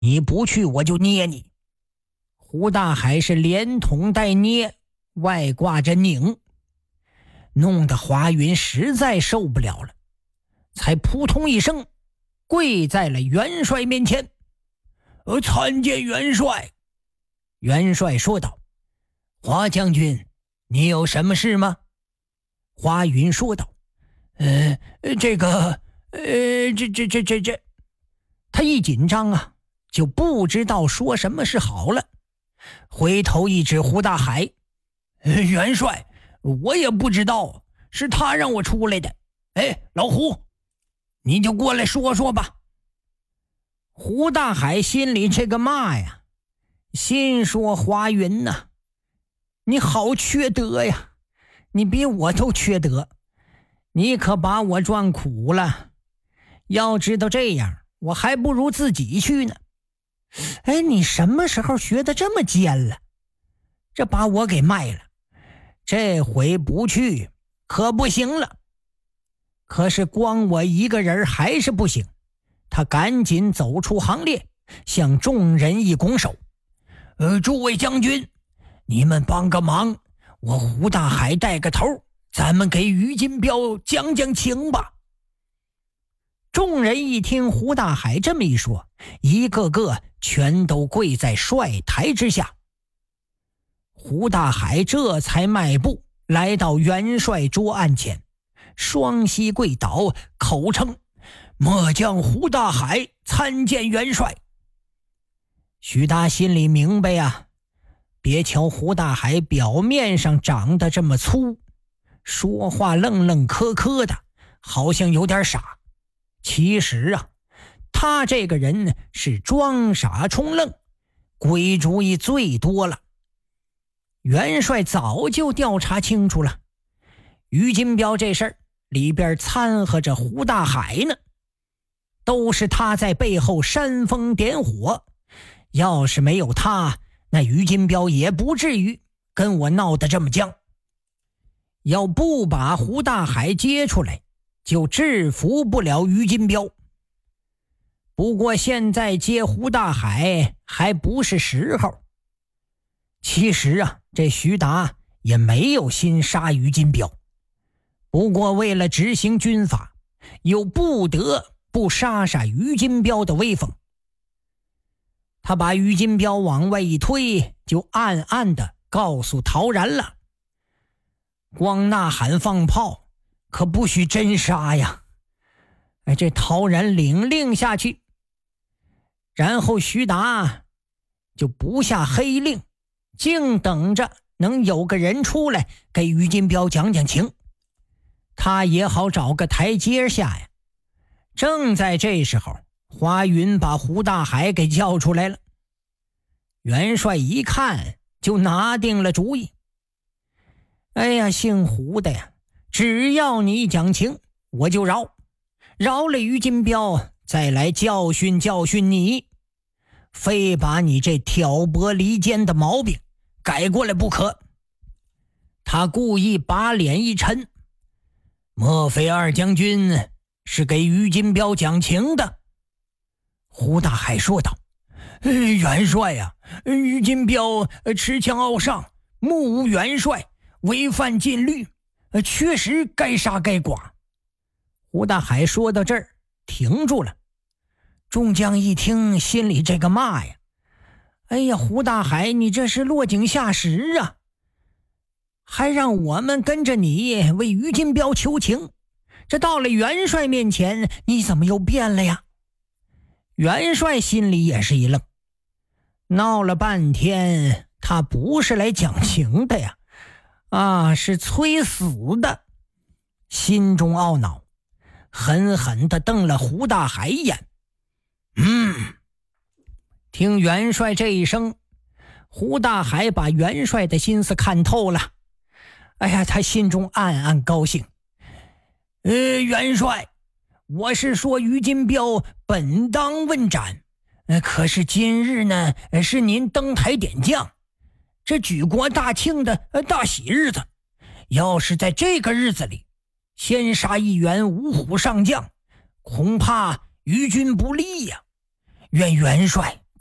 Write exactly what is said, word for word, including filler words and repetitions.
你不去我就捏你。胡大海是连捅带捏，外挂着拧，弄得华云实在受不了了，才扑通一声跪在了元帅面前。呃，参见元帅。元帅说道：华将军，你有什么事吗？华云说道：呃，这个，呃，这这这这这，他一紧张啊，就不知道说什么是好了。回头一指胡大海：呃、元帅，我也不知道，是他让我出来的。哎，老胡，你就过来说说吧。胡大海心里这个骂呀，心说华云呐、啊，你好缺德呀，你比我都缺德，你可把我赚苦了。要知道这样，我还不如自己去呢。哎，你什么时候学得这么奸了？这把我给卖了，这回不去可不行了。可是光我一个人还是不行，他赶紧走出行列，向众人一拱手：呃，诸位将军，你们帮个忙，我胡大海带个头，咱们给于金彪讲讲情吧。众人一听胡大海这么一说，一个个全都跪在帅台之下。胡大海这才迈步来到元帅桌案前，双膝跪倒，口称：末将胡大海参见元帅。徐达心里明白呀，别瞧胡大海表面上长得这么粗，说话愣愣磕磕的，好像有点傻，其实啊，他这个人是装傻充愣，鬼主意最多了。元帅早就调查清楚了，于金彪这事儿里边掺和着胡大海呢，都是他在背后煽风点火。要是没有他，那于金彪也不至于跟我闹得这么僵。要不把胡大海接出来，就制服不了于金彪。不过现在接胡大海还不是时候。其实啊，这徐达也没有心杀于金彪，不过为了执行军法，又不得不杀杀于金彪的威风。他把于金彪往外一推，就暗暗地告诉陶然了：光呐喊放炮可不许真杀呀。哎，这陶然领令下去，然后徐达就不下黑令，净等着能有个人出来给于金彪讲讲情，他也好找个台阶下呀。正在这时候，华云把胡大海给叫出来了。元帅一看就拿定了主意：哎呀，姓胡的呀，只要你一讲情，我就饶，饶了于金彪，再来教训教训你，非把你这挑拨离间的毛病改过来不可。他故意把脸一沉：莫非二将军是给于金彪讲情的？胡大海说道：元帅呀、啊，于金彪持枪傲上，目无元帅，违反禁律，确实该杀该剐。胡大海说到这儿停住了，众将一听，心里这个骂呀：哎呀，胡大海，你这是落井下石啊，还让我们跟着你为于金彪求情，这到了元帅面前，你怎么又变了呀？元帅心里也是一愣，闹了半天他不是来讲情的呀，啊，是催死的。心中懊恼，狠狠地瞪了胡大海一眼。嗯，听元帅这一声，胡大海把元帅的心思看透了。哎呀，他心中暗暗高兴。呃，元帅，我是说于金彪本当问斩，呃，可是今日呢是您登台点将，这举国大庆的大喜日子，要是在这个日子里先杀一员五虎上将，恐怕于军不利呀、啊。愿元帅